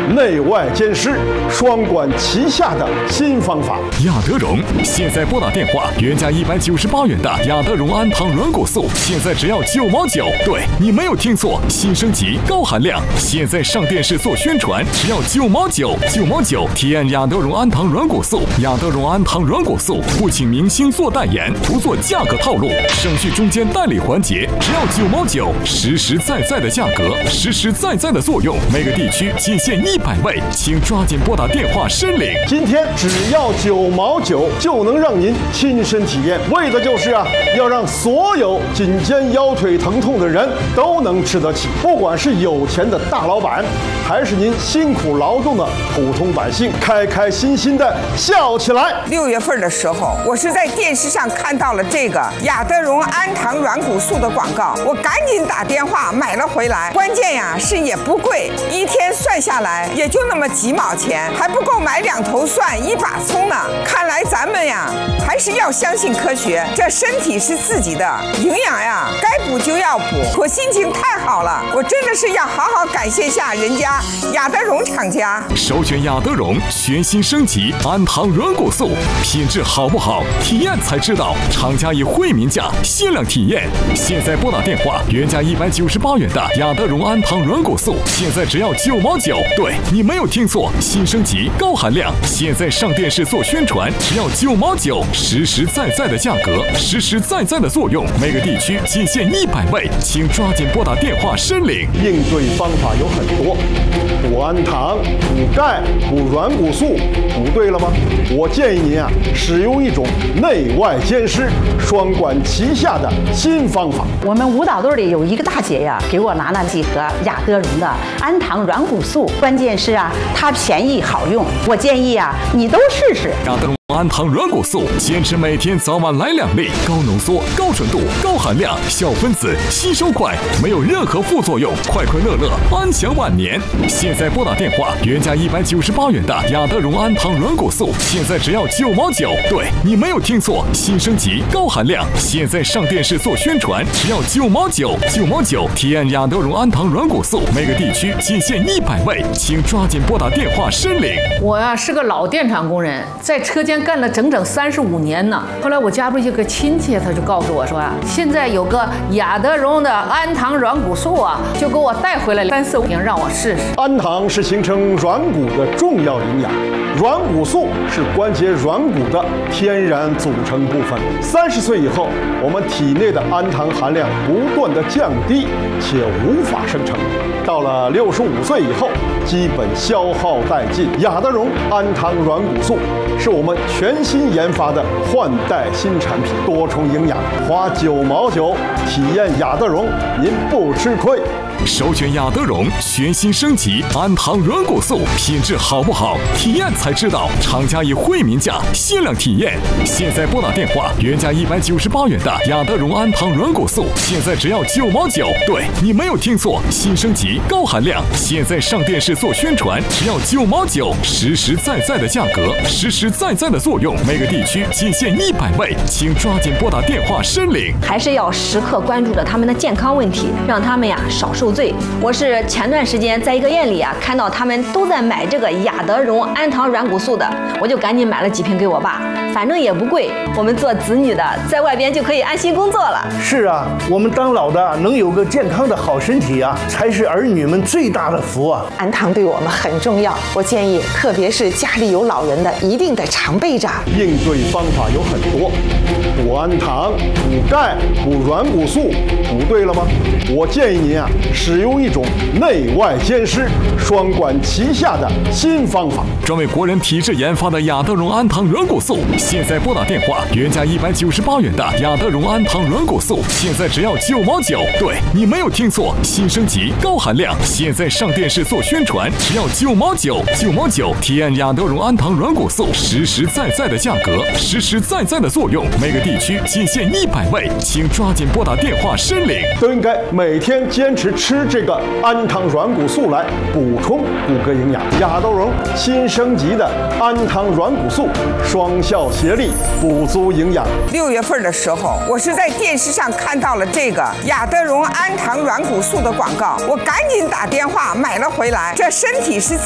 内外兼施、双管齐下的新方法。 雅德荣现在拨打电话，原价198元的雅德荣安糖软骨素，现在只要9毛9。对，你没有听错，新升级高含量，现在上电视做宣传，只要9毛9，9毛9。体验雅德荣安糖软骨素，雅德荣安糖软骨素不请明星做代言，不做价格套路，省去中间代理环节，只要9毛9，实实在在的价格，实实在在的作用，每个地区仅限100位，请抓紧拨打电话申领。 今天只要9毛9，就能让您亲身体验，为的就是要让所有颈肩腰腿疼痛的人都能吃得起，不管是有钱的大老板，还是您辛苦劳动的普通百姓，开开心心的笑起来。 6月份的时候，我是在电视上看到了这个雅德荣安糖软骨素的广告，我赶紧打电话买了回来。关键是也不贵，一天算下来也就那么几毛钱，还不够买2头蒜1把葱呢。看来咱们还是要相信科学，这身体是自己的，营养该补就要补。我心情太好了，我真的是要好好感谢下人家雅德荣厂家。 首选雅德荣全新升级安糖软骨素，品质好不好，体验才知道。厂家以惠民价限量体验，现在拨打电话，原价198元的雅德荣安糖软骨素，现在只要9毛9。对，你没有听错，新升级高含量，现在上电视做宣传，只要9毛9，实实在在的价格，实实在在的作用，每个地区仅限100位，请抓紧拨打电话申领。 应对方法有很多，补安糖、补钙、补软骨素，补对了吗？我建议您使用一种内外兼施、双管齐下的新方法。 我们舞蹈队里有一个大姐给我拿了几盒雅德荣的安糖软骨素，关键是它便宜好用，我建议你都试试。 雅德荣安糖软骨素，坚持每天早晚来2粒，高浓缩、高纯度、高含量，小分子，吸收快，没有任何副作用，快快乐乐，安享晚年。现在拨打电话，原价198元的雅德荣安糖软骨素，现在只要9毛9。对，你没有听错，新升级高含量，现在上电视做宣传，只要9毛9，9毛9。体验雅德荣安糖软骨素，每个地区仅限100位，请抓紧拨打电话申领。 我是个老电厂工人，在车间干了整整35年呢。后来我家不是有个亲戚，他就告诉我说现在有个雅德荣的安糖软骨素就给我带回来3、4、5瓶让我试试。 安糖是形成软骨的重要营养，软骨素是关节软骨的天然组成部分。30岁以后，我们体内的安糖含量不断的降低，且无法生成。到了65岁以后，基本消耗殆尽。雅德荣安糖软骨素是我们全新研发的换代新产品，多重营养，花9毛9体验雅德荣，您不吃亏。 首选雅德荣全新升级安糖软骨素，品质好不好，体验才知道。厂家以惠民价限量体验，现在拨打电话，原价198元的雅德荣安糖软骨素，现在只要9毛9。对，你没有听错，新升级高含量，现在上电视做宣传，只要9毛9，实实在在的价格，实实在在的作用，每个地区仅限100位，请抓紧拨打电话申领。 还是要时刻关注着他们的健康问题，让他们少受罪。我是前段时间在一个店里看到他们都在买这个雅德荣安糖软骨素的，我就赶紧买了几瓶给我爸，反正也不贵，我们做子女的在外边就可以安心工作了。 是我们当老的能有个健康的好身体才是儿女们最大的福安糖对我们很重要，我建议特别是家里有老人的一定得常备着。 应对方法有很多，补安糖、补钙、补软骨素，补对了吗？我建议您使用一种内外兼施、双管齐下的新方法。 专为国人体质研发的雅德荣安糖软骨素，现在拨打电话，原价198元的雅德荣安糖软骨素，现在只要9毛9。对，你没有听错，新升级高含量，现在上电视做宣传，只要9毛9，9毛9。体验雅德荣安糖软骨素，实实在在的价格，实实在在的作用，每个地区仅限100位，请抓紧拨打电话申领。 都应该每天坚持吃这个安糖软骨素来补充骨骼营养。雅德荣新升级的安糖软骨素，双效协力，补足营养。 6月份的时候，我是在电视上看到了这个雅德荣安糖软骨素的广告，我赶紧打电话买了回来。这身体是